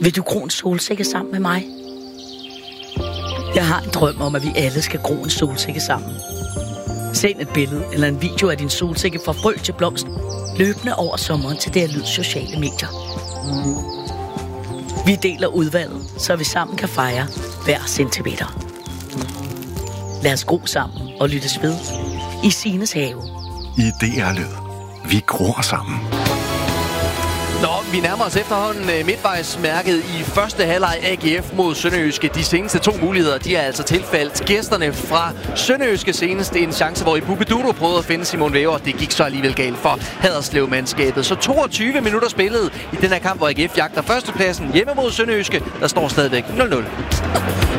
Vil du gro en solsikke sammen med mig? Jeg har en drøm om, at vi alle skal gro en solsikke sammen. Send et billede eller en video af din solsikke fra frø til blomst, løbende over sommeren til DR Lyds sociale medier. Vi deler udvalget, så vi sammen kan fejre hver centimeter. Lad os gro sammen og lyttes ved i Sines have. I DR Lyd. Vi gror sammen. Nå, vi nærmer os efterhånden midtvejsmærket i første halvleg AGF mod Sønderjyske. De seneste 2 muligheder, de er altså tilfaldt gæsterne fra Sønderjyske. Senest en chance, hvor Ibuke Dudu prøvede at finde Simon Væver. Det gik så alligevel galt for Haderslev-mandskabet. Så 22 minutter spillet i den her kamp, hvor AGF jagter førstepladsen hjemme mod Sønderjyske. Der står stadigvæk 0-0.